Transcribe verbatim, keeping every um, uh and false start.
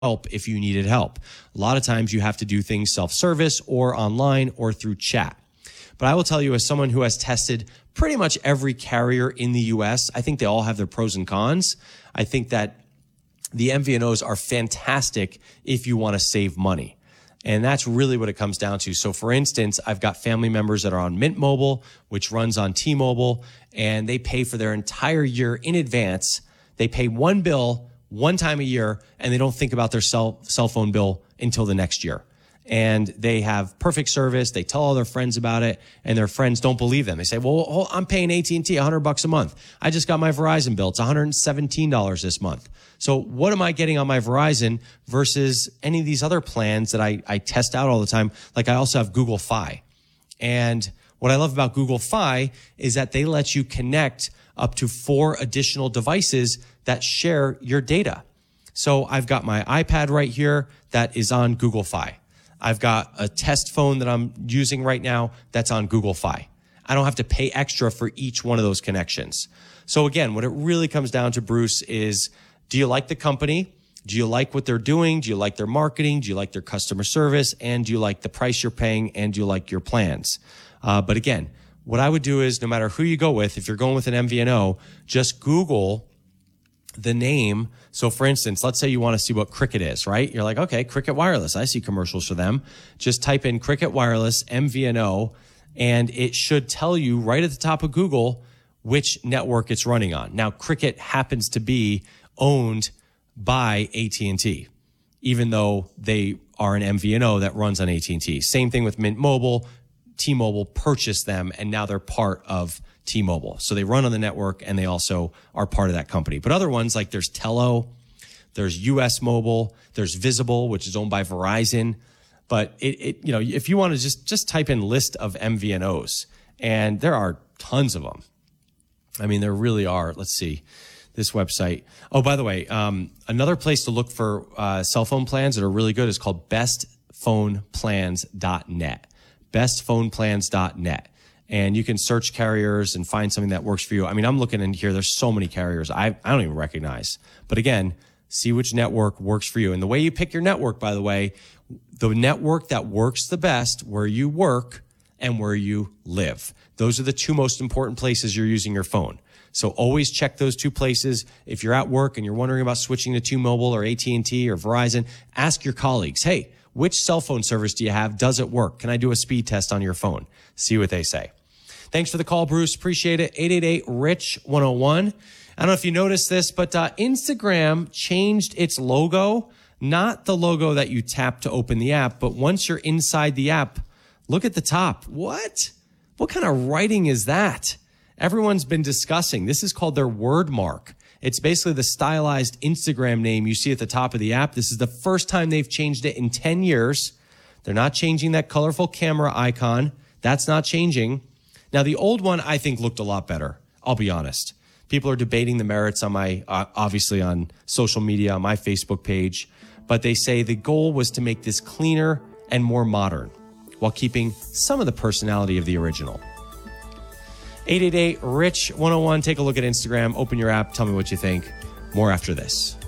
help if you needed help. A lot of times you have to do things self-service or online or through chat. But I will tell you, as someone who has tested pretty much every carrier in the U S, I think they all have their pros and cons. I think that the M V N Os are fantastic if you want to save money. And that's really what it comes down to. So for instance, I've got family members that are on Mint Mobile, which runs on T-Mobile, and they pay for their entire year in advance. They pay one bill one time a year, and they don't think about their cell, cell phone bill until the next year. And they have perfect service. They tell all their friends about it, and their friends don't believe them. They say, well, I'm paying A T and T one hundred bucks a month. I just got my Verizon bill. It's one hundred seventeen dollars this month. So what am I getting on my Verizon versus any of these other plans that I, I test out all the time? Like I also have Google Fi. And what I love about Google Fi is that they let you connect up to four additional devices that share your data. So I've got my iPad right here that is on Google Fi. I've got a test phone that I'm using right now that's on Google Fi. I don't have to pay extra for each one of those connections. So again, what it really comes down to, Bruce, is do you like the company? Do you like what they're doing? Do you like their marketing? Do you like their customer service? And do you like the price you're paying? And do you like your plans? Uh, but again, what I would do is no matter who you go with, if you're going with an M V N O, just Google the name. So for instance, let's say you want to see what Cricket is, right? You're like, okay, Cricket Wireless. I see commercials for them. Just type in Cricket Wireless M V N O, and it should tell you right at the top of Google which network it's running on. Now, Cricket happens to be owned by A T and T, even though they are an M V N O that runs on A T and T. Same thing with Mint Mobile. T-Mobile purchased them, and now they're part of T-Mobile. So they run on the network, and they also are part of that company. But other ones, like there's Tello, there's U S Mobile, there's Visible, which is owned by Verizon. But it, it you know, if you want to just just type in list of M V N Os, and there are tons of them. I mean, there really are. Let's see. This website. Oh, by the way, um, another place to look for uh, cell phone plans that are really good is called best phone plans dot net. best phone plans dot net. And you can search carriers and find something that works for you. I mean, I'm looking in here. There's so many carriers I, I don't even recognize. But again, see which network works for you. And the way you pick your network, by the way, the network that works the best where you work and where you live. Those are the two most important places you're using your phone. So always check those two places. If you're at work and you're wondering about switching to T-Mobile or A T and T or Verizon, ask your colleagues, hey, which cell phone service do you have? Does it work? Can I do a speed test on your phone? See what they say. Thanks for the call, Bruce. Appreciate it. eight eight eight, R I C H, one oh one. I don't know if you noticed this, but uh, Instagram changed its logo. Not the logo that you tap to open the app, but once you're inside the app, look at the top. What? What kind of writing is that? Everyone's been discussing. This is called their word mark. It's basically the stylized Instagram name you see at the top of the app. This is the first time they've changed it in ten years. They're not changing that colorful camera icon. That's not changing. Now, the old one, I think, looked a lot better. I'll be honest. People are debating the merits on my, uh, obviously on social media, on my Facebook page. But they say the goal was to make this cleaner and more modern while keeping some of the personality of the original. eight eight eight, R I C H, one oh one. Take a look at Instagram. Open your app. Tell me what you think. More after this.